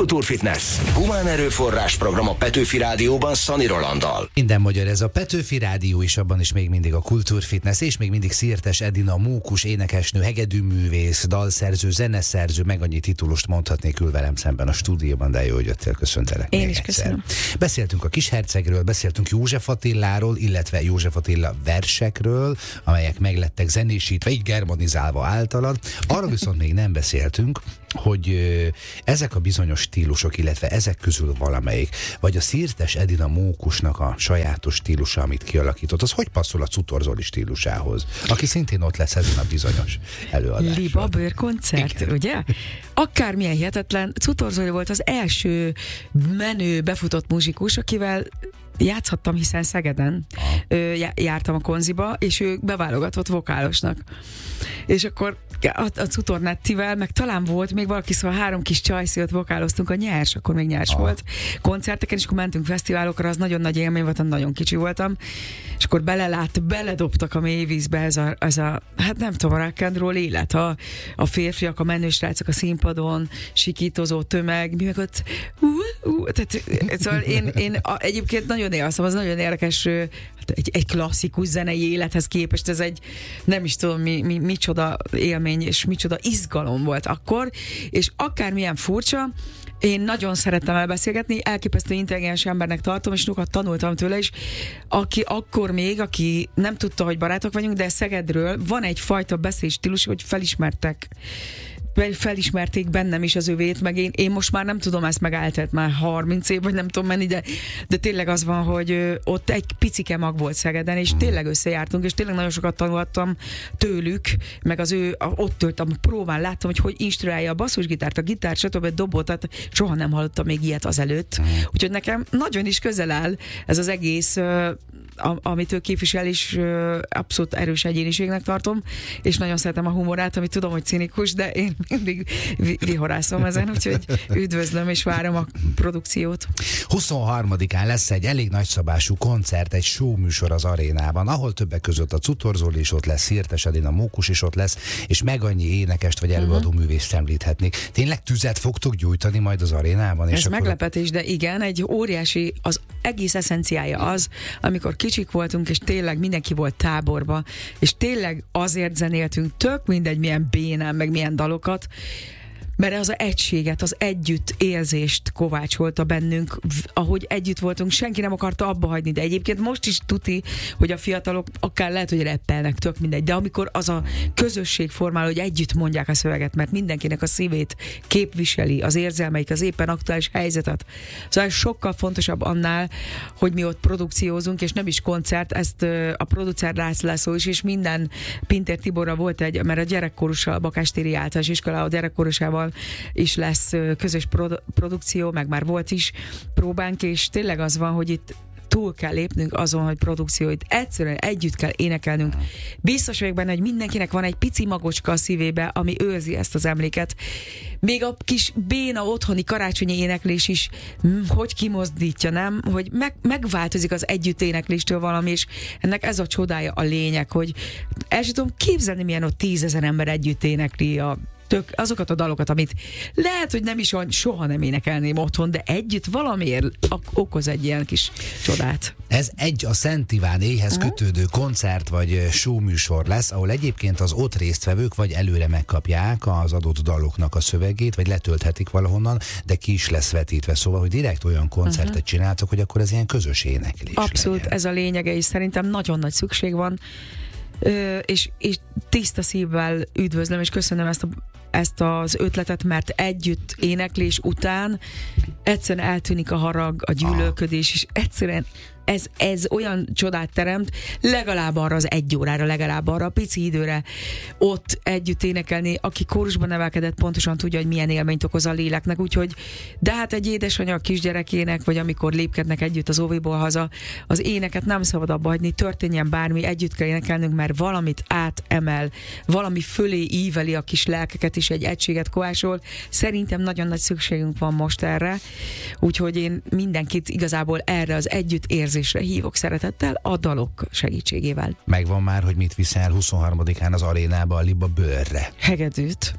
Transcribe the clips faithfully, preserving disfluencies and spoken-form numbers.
Kultúrfitness. Humán erőforrás program a Petőfi Rádióban Szani Rolanddal. Minden magyar, ez a Petőfi Rádió is, abban is még mindig a Kultúrfitness, és még mindig Szirtes Edina, mókus, énekesnő, hegedűművész, dalszerző, zeneszerző, meg annyi titulust mondhatnék, ül velem szemben a stúdióban, de jó, hogy jöttél, köszöntelek. Én is köszönöm. Beszéltünk a Kishercegről, beszéltünk József Attiláról, illetve József Attila versekről, amelyek meglettek zenésítve, így germanizálva általad. Arra viszont még nem beszéltünk, hogy ö, ezek a bizonyos stílusok, illetve ezek közül valamelyik, vagy a Szirtes Edina mókusnak a sajátos stílusa, amit kialakított, az hogy passzol a Cutor Zoli stílusához, aki szintén ott lesz ezen a bizonyos előadáson. Liba Bőr koncert, igen, ugye? Akármilyen hihetetlen, Cutor Zoli volt az első menő, befutott muzsikus, akivel játszhattam, hiszen Szegeden ö, jártam a konziba, és ő beválogatott vokálosnak. És akkor a, a Cutornettivel, meg talán volt még valaki, szóval három kis csajszíjat vokáloztunk, a Nyers, akkor még Nyers ah. volt, koncerteken, és akkor mentünk fesztiválokra, az nagyon nagy élmény volt, nagyon kicsi voltam, és akkor belelát, beledobtak a mélyvízbe ez a, ez a hát nem tudom, a rock and roll élet, a, a férfiak, a menősrácok a színpadon, sikítozó tömeg, mi meg ott uh, uh, tehát, szóval én, én a, egyébként nagyon élszem, az nagyon érdekes, egy, egy klasszikus zenei élethez képest, ez egy nem is tudom mi, mi, micsoda élmény, és micsoda izgalom volt akkor, és akármilyen furcsa, én nagyon szerettem elbeszélgetni, elképesztő intelligens embernek tartom, és sokat tanultam tőle is, aki akkor még, aki nem tudta, hogy barátok vagyunk, de Szegedről van egyfajta beszédstílus, hogy felismertek felismerték bennem is az övét, meg én, én most már nem tudom, ezt megálltett már harminc év, vagy nem tudom menni, de, de tényleg az van, hogy ö, ott egy picike mag volt Szegeden, és tényleg összejártunk, és tényleg nagyon sokat tanultam tőlük, meg az ő, a, ott töltem próbán, láttam, hogy hogy instruálja a basszusgitárt, a gitárt, stb. Dobot, tehát soha nem hallottam még ilyet azelőtt. Úgyhogy nekem nagyon is közel áll ez az egész, ö, a, amit ő képvisel, és ö, abszolút erős egyéniségnek tartom, és nagyon szeretem a humorát, amit tudom, hogy cinikus, de én mindig vihorászom ezen, úgyhogy üdvözlöm és várom a produkciót. huszonharmadikán lesz egy elég nagyszabású koncert, egy showműsor az arénában, ahol többek között a Cutor Zoli is ott lesz, Szirtes Edina mókus is ott lesz, és meg annyi énekest vagy előadó művészt említhetnék. Tényleg tüzet fogtok gyújtani majd az arénában? Ez és meglepetés, de igen, egy óriási, az egész eszenciája az, amikor kicsik voltunk, és tényleg mindenki volt táborba, és tényleg azért zenéltünk, tök mindegy, milyen bénán, meg milyen dalokat, mert az egységet, az együtt érzést kovácsolta bennünk, ahogy együtt voltunk, senki nem akarta abba hagyni, de egyébként most is tuti, hogy a fiatalok akár lehet, hogy reppelnek, tök mindegy, de amikor az a közösség formál, hogy együtt mondják a szöveget, mert mindenkinek a szívét képviseli, az érzelmeik, az éppen aktuális helyzetet. Szóval sokkal fontosabb annál, hogy mi ott produkciózunk, és nem is koncert, ezt a producer Lász László is, és minden Pintér Tiborra volt egy, mert a gyerekkorussal, a Bakástéri Általános Iskola a gyerekkorusával is lesz közös produ- produkció, meg már volt is próbánk, és tényleg az van, hogy itt túl kell lépnünk azon, hogy produkcióit egyszerűen együtt kell énekelnünk. Biztos vagyok benne, hogy mindenkinek van egy pici magocska a szívébe, ami őrzi ezt az emléket. Még a kis béna otthoni karácsonyi éneklés is, hogy kimozdítja, nem? Hogy meg, megváltozik az együtt énekléstől valami, és ennek ez a csodája, a lényeg, hogy el sem tudom képzelni, milyen ott tízezer ember együtt énekli a tök, azokat a dalokat, amit lehet, hogy nem is soha nem énekelném otthon, de együtt valamiért okoz egy ilyen kis csodát. Ez egy a Szent Iván éjhez uh-huh. kötődő koncert vagy showműsor lesz, ahol egyébként az ott résztvevők vagy előre megkapják az adott daloknak a szövegét, vagy letölthetik valahonnan, de ki is lesz vetítve. Szóval, hogy direkt olyan koncertet uh-huh. csináltok, hogy akkor ez ilyen közös éneklés Abszolút, legyen. Ez a lényege, és szerintem nagyon nagy szükség van, Ö, és, és tiszta szívvel üdvözlöm, és köszönöm ezt, a, ezt az ötletet, mert együtt éneklés után egyszerűen eltűnik a harag, a gyűlölködés, és egyszerűen ez, ez olyan csodát teremt, legalább arra az egy órára, legalább arra a pici időre ott együtt énekelni, aki kórusban nevelkedett, pontosan tudja, hogy milyen élményt okoz a léleknek, úgyhogy de hát egy édesanyja a kisgyerekének, vagy amikor lépkednek együtt az óviból haza, az éneket nem szabad abba hagyni, történjen bármi, együtt kell énekelnünk, mert valamit átemel, valami fölé íveli a kis lelkeket, és egy egységet kovácsol. Szerintem nagyon nagy szükségünk van most erre, úgyhogy én mindenkit igazából erre az együtt érzés zenérzésre hívok szeretettel a dalok segítségével. Megvan már, hogy mit viszel huszonharmadikán az arénába a Liba Bőrre? Hegedűt.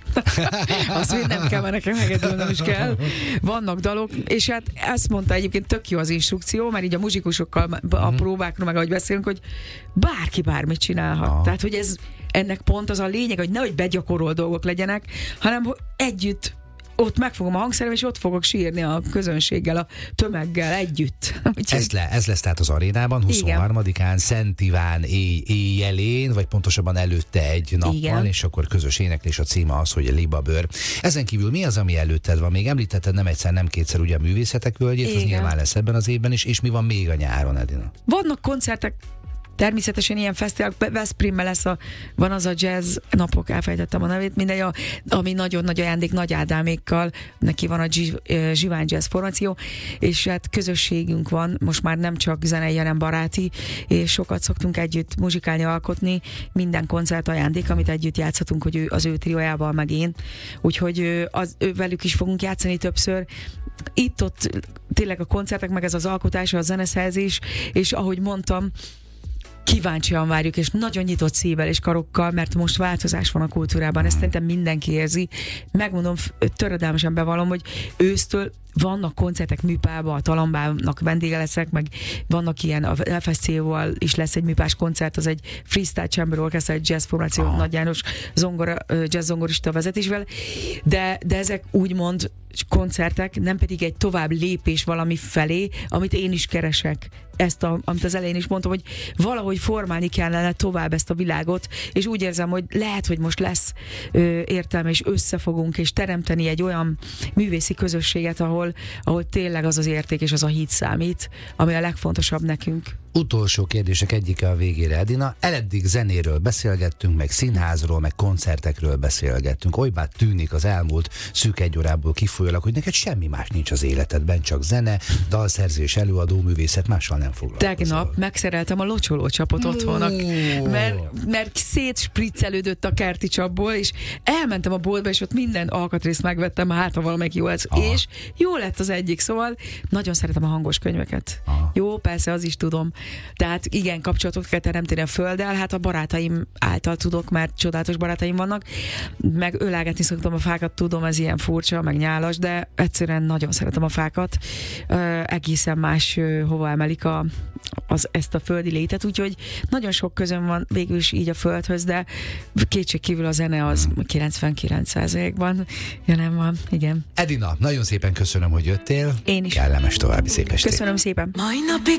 Azt mind nem kell, mert nekem hegedülnem is kell. Vannak dalok, és hát ezt mondta egyébként tök jó az instrukció, mert így a muzsikusokkal a próbákról, meg ahogy beszélünk, hogy bárki bármit csinálhat. Ah. Tehát, hogy ez ennek pont az a lényeg, hogy nehogy begyakorol dolgok legyenek, hanem hogy együtt ott megfogom a hangszerem, és ott fogok sírni a közönséggel, a tömeggel együtt. Ez, le, ez lesz tehát az arénában, huszonharmadikán, Szent Iván éj, éjjelén, vagy pontosabban előtte egy nappal, igen. És akkor közös éneklés, a címe az, hogy Liba Bőr. Ezen kívül mi az, ami előtted van? Még említetted nem egyszer, nem kétszer ugye a Művészetek Völgyét, igen. Az nyilván lesz ebben az évben is, és mi van még a nyáron, Edina? Vannak koncertek, természetesen ilyen fesztiválok, Veszprémben lesz a, van az a jazz napok, elfejtettem a nevét, mindegy, a, ami nagyon nagy ajándék Nagy Ádámékkal, neki van a Zsivány Jazz formáció, és hát közösségünk van, most már nem csak zenei, hanem baráti, és sokat szoktunk együtt muzsikálni, alkotni, minden koncert ajándék, amit együtt játszhatunk, hogy ő, az ő triójával, meg én, úgyhogy az, ő, velük is fogunk játszani többször. Itt-ott tényleg a koncertek, meg ez az alkotás, a zeneszerzés, és ahogy mondtam, kíváncsian várjuk, és nagyon nyitott szívvel és karokkal, mert most változás van a kultúrában, ezt szerintem mindenki érzi. Megmondom, töredelmesen bevallom, hogy ősztől vannak koncertek műpában, a Talambának vendége leszek, meg vannak ilyen, a ef es cé ó-val is lesz egy műpás koncert, az egy Freestyle Chamber Orchestra, egy jazz formáció, ah. Nagy János zongora, jazz zongorista vezetésvel, de, de ezek úgymond koncertek, nem pedig egy tovább lépés valami felé, amit én is keresek. Ezt, a, amit az elején is mondtam, hogy valahogy formálni kellene tovább ezt a világot, és úgy érzem, hogy lehet, hogy most lesz ö, értelme, és összefogunk, és teremteni egy olyan művészi közösséget, ahol, ahol tényleg az az érték és az a hit számít, ami a legfontosabb nekünk. Utolsó kérdések egyike a végére, Edina. Eleddig zenéről beszélgettünk, meg színházról, meg koncertekről beszélgettünk. Olybá tűnik az elmúlt szűk egy órából kifolyólag, hogy neked semmi más nincs az életedben, csak zene, dalszerzés, előadó, művészet, mással nem foglalkozol. Tegnap megszereltem a locsolócsapot otthonak, mert, mert szétspriccelődött a kerti csapból, és elmentem a boltba, és ott minden alkatrészt megvettem, hát ha valamelyik jó lesz. Aha. És jó lett az egyik, szóval nagyon szeretem a hangos könyveket. Aha. Jó, persze, az is tudom. Tehát igen, kapcsolatot kell teremteni a földdel, hát a barátaim által tudok, mert csodálatos barátaim vannak, meg ölelgetni szoktam a fákat, tudom, ez ilyen furcsa, meg nyálas, de egyszerűen nagyon szeretem a fákat, uh, egészen más uh, hova emelik a, az, ezt a földi létet, úgyhogy nagyon sok közön van végül is így a földhöz, de kétségkívül a zene az kilencvenkilenc százalékban jelen van, igen. Edina, nagyon szépen köszönöm, hogy jöttél. Én is. Kellemes további szép estét. Köszönöm szépen. Mai napig